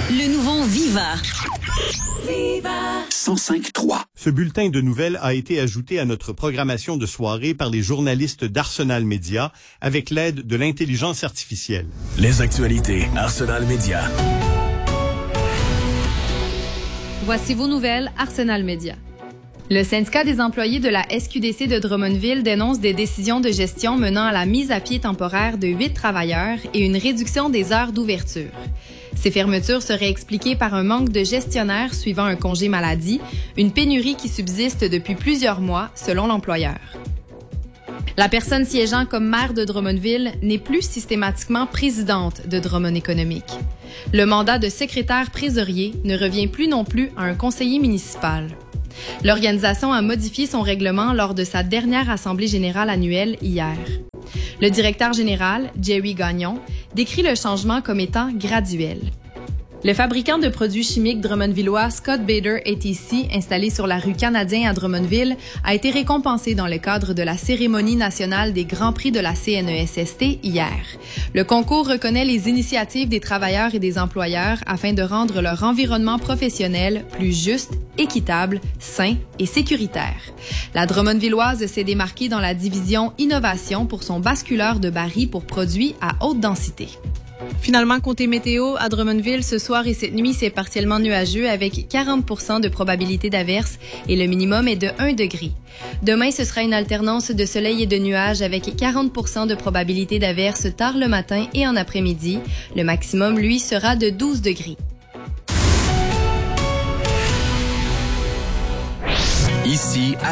Le nouveau Viva. Viva 105.3. Ce bulletin de nouvelles a été ajouté à notre programmation de soirée par les journalistes d'Arsenal Média avec l'aide de l'intelligence artificielle. Les actualités Arsenal Média. Voici vos nouvelles Arsenal Média. Le syndicat des employés de la SQDC de Drummondville dénonce des décisions de gestion menant à la mise à pied temporaire de 8 travailleurs et une réduction des heures d'ouverture. Ces fermetures seraient expliquées par un manque de gestionnaires suivant un congé maladie, une pénurie qui subsiste depuis plusieurs mois, selon l'employeur. La personne siégeant comme maire de Drummondville n'est plus systématiquement présidente de Drummond Économique. Le mandat de secrétaire trésorier ne revient plus non plus à un conseiller municipal. L'organisation a modifié son règlement lors de sa dernière assemblée générale annuelle hier. Le directeur général, Jerry Gagnon, décrit le changement comme étant graduel. Le fabricant de produits chimiques drummondvillois Scott Bader ATC, installé sur la rue Canadien à Drummondville, a été récompensé dans le cadre de la cérémonie nationale des Grands Prix de la CNESST hier. Le concours reconnaît les initiatives des travailleurs et des employeurs afin de rendre leur environnement professionnel plus juste, équitable, sain et sécuritaire. La Drummondvilloise s'est démarquée dans la division Innovation pour son basculeur de barils pour produits à haute densité. Finalement, côté météo, à Drummondville, ce soir et cette nuit, c'est partiellement nuageux avec 40% de probabilité d'averse et le minimum est de 1 degré. Demain, ce sera une alternance de soleil et de nuages avec 40% de probabilité d'averse tard le matin et en après-midi. Le maximum, lui, sera de 12 degrés. Ici,